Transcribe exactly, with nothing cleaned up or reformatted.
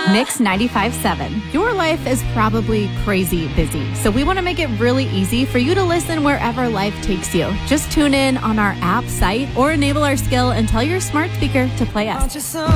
Mix ninety-five point seven. Your life is probably crazy busy, so we want to make it really easy for you to listen wherever life takes you. Just tune in on our app, site, or enable our skill and tell your smart speaker to play us.